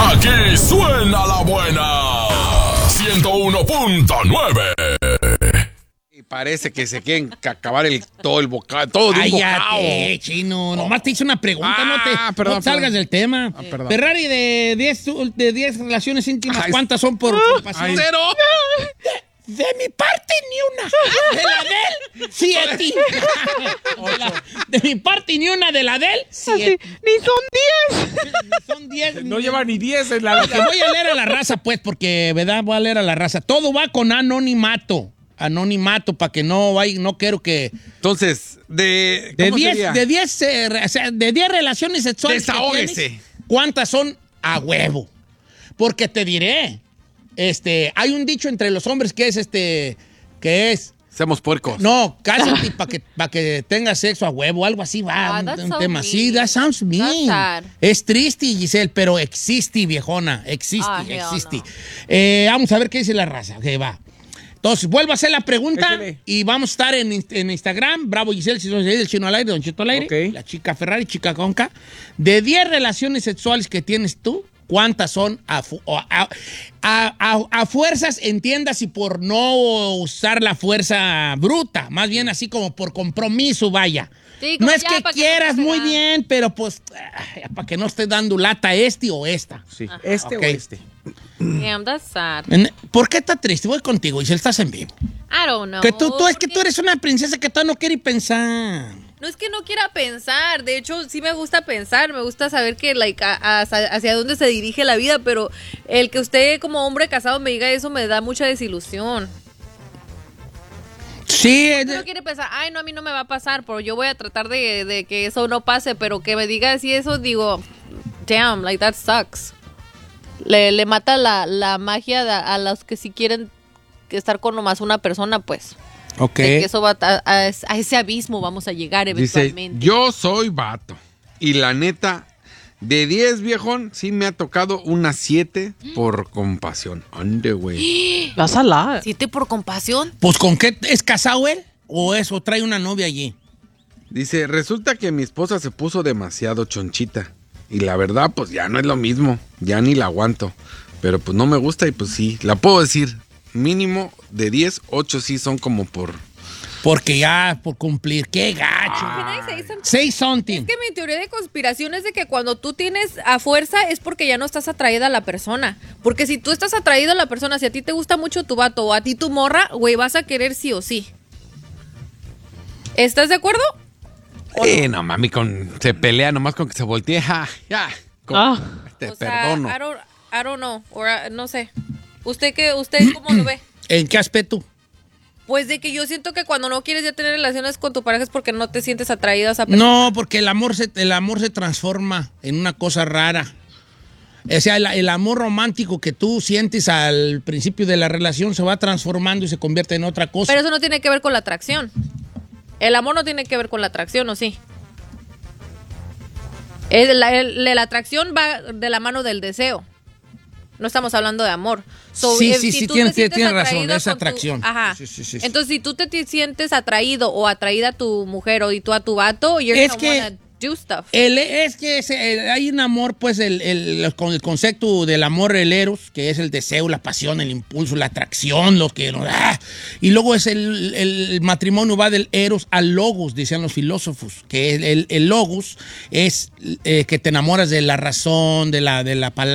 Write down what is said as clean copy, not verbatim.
Aquí suena la buena. 101.9. Y parece que se quieren acabar todo el bocado, todo de un bocado. Cállate, chino. Nomás te hice una pregunta, perdón, no te salgas del tema. Perdón. Ferrari de 10 relaciones íntimas, ¿cuántas son por compasión? ¡Cero! De mi parte, ni una. De la de él, 7. De mi parte, ni una. De la de él, 7. Ni son 10. Son 10. No lleva ni 10 en la Que voy a leer a la raza, pues, porque, ¿verdad? Voy a leer a la raza. Todo va con anonimato. Anonimato, para que no vaya, no quiero que... Entonces, De ¿cómo 10 sería? de 10 relaciones sexuales que Desahógese. tienes, ¿cuántas son a huevo? Porque te diré, hay un dicho entre los hombres que es, Seamos puercos. no, cásate para que tengas sexo a huevo, algo así va, that's un so tema mean. así, that sounds mean. That's sad. Es triste, Giselle, pero existe, viejona, existe, hell existe. no. Vamos a ver qué dice la raza, que va. Entonces, vuelvo a hacer la pregunta. Échale. Y vamos a estar en Instagram, Bravo Giselle, si del Chino al aire, Don Cheto al aire, Ok. la chica Ferrari, chica Conca. De 10 relaciones sexuales que tienes tú, ¿cuántas son a fuerzas, entiendas, y por no usar la fuerza bruta? Más bien así como por compromiso, vaya. Sí, como No es ya, que para que quieras no te muy hagan. bien, pero pues para que no estés dando lata o esta. Sí. Ajá. Este Ok. o este. Damn, that's sad. ¿Por qué estás triste? Voy contigo, Giselle, estás en vivo. I don't know. Que tú es que porque- tú eres una princesa que todavía no quiere pensar. No es que no quiera pensar, de hecho sí me gusta pensar, me gusta saber que hacia dónde se dirige la vida, pero el que usted como hombre casado me diga eso me da mucha desilusión. Sí, Usted no quiere pensar, ay no, a mí no me va a pasar, pero yo voy a tratar de que eso no pase, pero que me diga así eso, digo, damn, like that sucks. Le mata la magia a los que sí quieren estar con nomás una persona, pues. ok. De que eso va a ese abismo vamos a llegar Dice, eventualmente. yo soy vato. Y la neta, de 10, viejón, sí me ha tocado unas 7 por compasión. Ande, güey. Vas a la. ¿Siete por compasión? Pues ¿con qué es casado él? ¿O eso trae una novia allí? Dice, resulta que mi esposa se puso demasiado chonchita. Y la verdad, pues ya no es lo mismo. Ya ni la aguanto. Pero pues no me gusta y pues sí. La puedo decir, mínimo de 10, 8 sí son como por... Porque ya por cumplir. ¡Qué gacho! Can I say something? Say something. Es que mi teoría de conspiración es de que cuando tú tienes a fuerza es porque ya no estás atraída a la persona. Porque si tú estás atraído a la persona, si a ti te gusta mucho tu vato o a ti tu morra, güey, vas a querer sí o sí. ¿Estás de acuerdo? no mami, se pelea nomás con que se voltee. Ya. Te O sea, perdono. I don't know. No sé. ¿Usted cómo lo ve? ¿En qué aspecto? Pues de que yo siento que cuando no quieres ya tener relaciones con tu pareja es porque no te sientes atraída a esa persona. No, porque el amor se transforma en una cosa rara. O sea, el amor romántico que tú sientes al principio de la relación se va transformando y se convierte en otra cosa. Pero eso no tiene que ver con la atracción. El amor no tiene que ver con la atracción, ¿o sí? La atracción va de la mano del deseo. No estamos hablando de amor. Sí, si tú tienes te sientes razón, atraído es con atracción. Ajá. Sí. Entonces, si tú te sientes atraído o atraída a tu mujer o tú a tu vato, you're Es gonna que- wanna do stuff. Hay un amor, pues, con el concepto del amor, el eros, que es el deseo, la pasión, el impulso, la atracción, lo que... Y luego es el matrimonio va del eros al logos, decían los filósofos, que el logos es que te enamoras de la razón, de la palabra,